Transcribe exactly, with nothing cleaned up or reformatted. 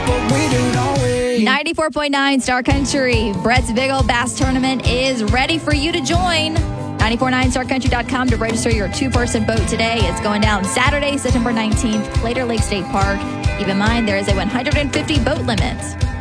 but we do, don't we? ninety-four point nine Star Country. Brett's Big Old Bass Tournament is ready for you to join. nine four nine star country dot com to register your two-person boat today. It's going down Saturday, September nineteenth, Later Lake State Park. Keep in mind, there is a one hundred fifty boat limit.